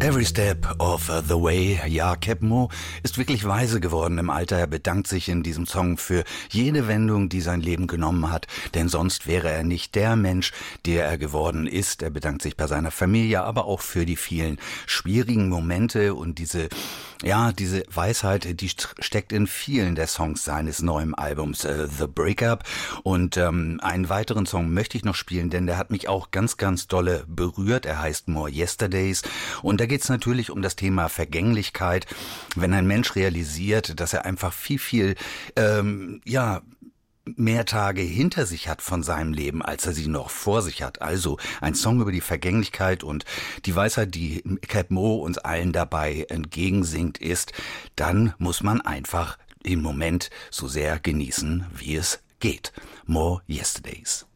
Every Step of the Way. Ja, Cap Moore ist wirklich weise geworden im Alter. Er bedankt sich in diesem Song für jede Wendung, die sein Leben genommen hat, denn sonst wäre er nicht der Mensch, der er geworden ist. Er bedankt sich bei seiner Familie, aber auch für die vielen schwierigen Momente und diese Weisheit, die steckt in vielen der Songs seines neuen Albums The Breakup. Und einen weiteren Song möchte ich noch spielen, denn der hat mich auch ganz, ganz dolle berührt. Er heißt More Yesterdays. Und da geht es natürlich um das Thema Vergänglichkeit. Wenn ein Mensch realisiert, dass er einfach viel mehr Tage hinter sich hat von seinem Leben, als er sie noch vor sich hat. Also ein Song über die Vergänglichkeit und die Weisheit, die Cap Moore uns allen dabei entgegensingt, ist, dann muss man einfach den Moment so sehr genießen, wie es geht. More Yesterdays.